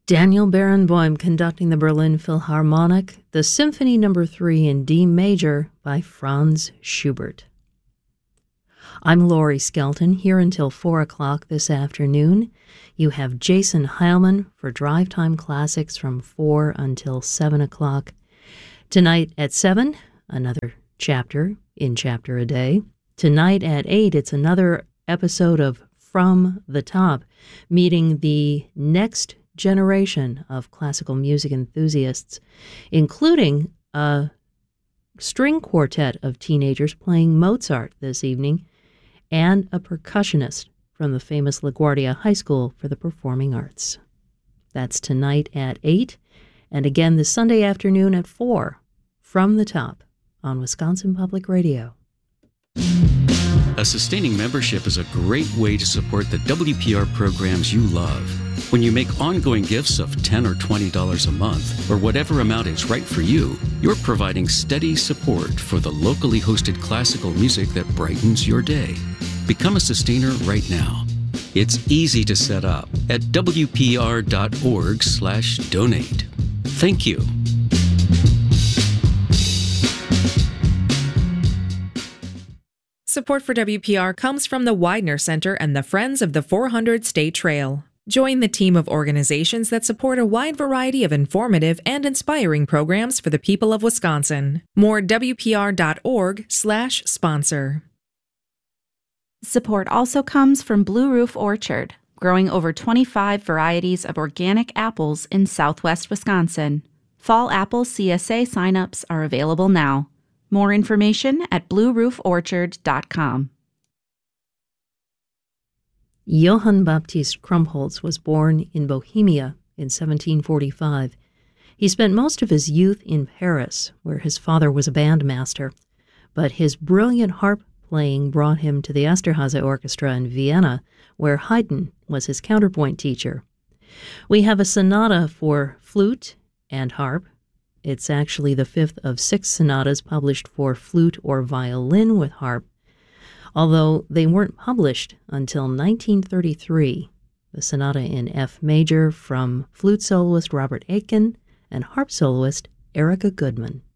Daniel Barenboim conducting the Berlin Philharmonic, the Symphony No. 3 in D major by Franz Schubert. I'm Laurie Skelton, here until 4 o'clock this afternoon. You have Jason Heilman for Drive Time Classics from 4 until 7 o'clock. Tonight at 7, another chapter in Chapter a Day. Tonight at 8, it's another episode of From the Top, meeting the next generation of classical music enthusiasts, including a string quartet of teenagers playing Mozart this evening, and a percussionist from the famous LaGuardia High School for the Performing Arts. That's tonight at 8, and again this Sunday afternoon at 4, From the Top on Wisconsin Public Radio. A sustaining membership is a great way to support the WPR programs you love. When you make ongoing gifts of $10 or $20 a month, or whatever amount is right for you, you're providing steady support for the locally hosted classical music that brightens your day. Become a sustainer right now. It's easy to set up at wpr.org/donate. Thank you. Support for WPR comes from the Widener Center and the Friends of the 400 State Trail. Join the team of organizations that support a wide variety of informative and inspiring programs for the people of Wisconsin. More at wpr.org/sponsor. Support also comes from Blue Roof Orchard, growing over 25 varieties of organic apples in southwest Wisconsin. Fall apple CSA signups are available now. More information at bluerooforchard.com. Johann Baptist Krumpholz was born in Bohemia in 1745. He spent most of his youth in Paris, where his father was a bandmaster, but his brilliant harp playing brought him to the Esterhazy Orchestra in Vienna, where Haydn was his counterpoint teacher. We have a sonata for flute and harp. It's actually the fifth of 6 sonatas published for flute or violin with harp, although they weren't published until 1933. The sonata in F major from flute soloist Robert Aitken and harp soloist Erica Goodman.